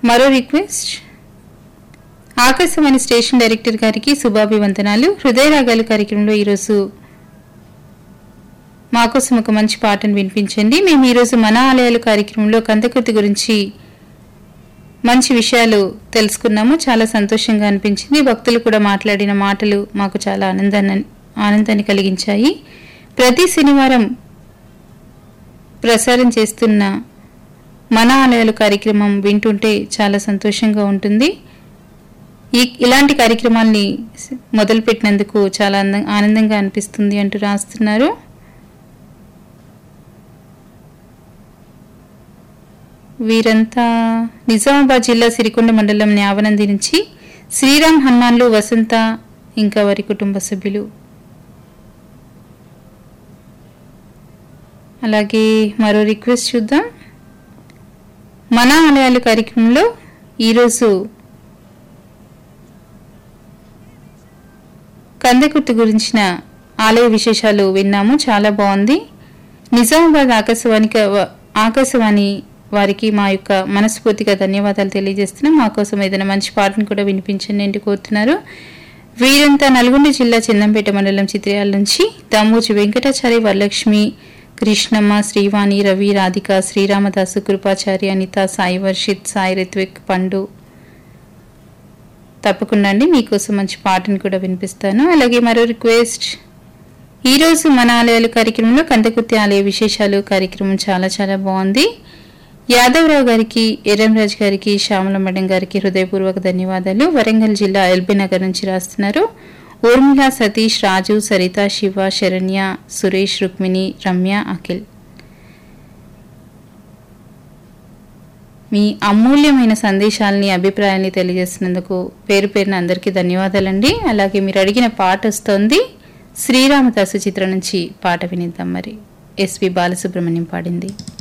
మరో request, Akashvani station director గారికి శుభాభివందనాలు. హృదయ రాగాలు కార్యక్రమంలో ఈరోజు మాకోసం ఒక మంచి పాటను వినిపించండి. మేము ఈరోజు మన ఆలయాలు కార్యక్రమంలో కందకుర్తి గురించి మంచి విషయాలు తెలుసుకున్నాము. చాలా సంతోషంగా అనిపించింది. భక్తులు కూడా మాట్లాడిన మాటలు మాకు చాలా ఆనందాన్ని కలిగించాయి. ప్రతి శనివారం ప్రసారం చేస్తున్న మన ఆలయాలు కార్యక్రమం వింటుంటే చాలా సంతోషంగా ఉంటుంది. ఇలాంటి కార్యక్రమాల్ని మొదలుపెట్టినందుకు చాలా ఆనందంగా అనిపిస్తుంది అంటూ రాస్తున్నారు. వీరంతా నిజామాబాద్ జిల్లా సిరికొండ మండలం న్యావనంది నుంచి శ్రీరామ్, హనుమాన్లు, వసంత ఇంకా వారి కుటుంబ సభ్యులు. అలాగే మరో రిక్వెస్ట్ చూద్దాం. మన ఆలయాలు కార్యక్రమంలో ఈరోజు కందకుర్తి గురించిన ఆలయ విశేషాలు విన్నాము. చాలా బాగుంది. నిజామాబాద్ ఆకాశవాణి వారికి మా యొక్క మనస్ఫూర్తిగా ధన్యవాదాలు తెలియజేస్తున్నాం. మా కోసం ఏదైనా మంచి పాటను కూడా వినిపించండి అంటూ కోరుతున్నారు. వీరంతా నల్గొండ జిల్లా చందంపేట మండలం చిత్రయాల నుంచి దామోజి వెంకటాచారి, వరలక్ష్మి, కృష్ణమ్మ, శ్రీవాణి, రవి, రాధిక, శ్రీరామదాసు, కృపాచారి, అనిత, సాయి వర్షిత్, సాయి రిత్విక్, పండు. తప్పకుండా అండి మీకోసం మంచి పాటను కూడా వినిపిస్తాను. అలాగే మరో రిక్వెస్ట్, ఈరోజు మన ఆలయాలు కార్యక్రమంలో కందకుర్తి ఆలయ విశేషాలు కార్యక్రమం చాలా చాలా బాగుంది. యాదవరావు గారికి, ఎర్రంరాజు గారికి, శ్యామల మేడం గారికి హృదయపూర్వక ధన్యవాదాలు. వరంగల్ జిల్లా ఎల్బీ నగర్ నుంచి రాస్తున్నారు. ఊర్మిళ, సతీష్, రాజు, సరిత, శివ, శరణ్య, సురేష్, రుక్మిణి, రమ్య, అఖిల్. మీ అమూల్యమైన సందేశాలని, అభిప్రాయాన్ని తెలియజేసినందుకు పేరు పేరున అందరికీ ధన్యవాదాలండి. అలాగే మీరు అడిగిన పాట వస్తోంది. శ్రీరామదాసు చిత్రం నుంచి పాట వినిద్దాం. మరి ఎస్పి బాలసుబ్రహ్మణ్యం పాడింది.